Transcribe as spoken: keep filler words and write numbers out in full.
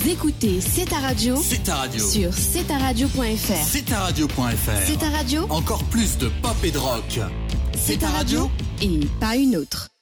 écoutez C'est ta radio. C'est ta radio. Sur c'est ta radio point f r. C'est ta radio point f r. C'est ta radio. Encore plus de pop et de rock. C'est ta radio et pas une autre.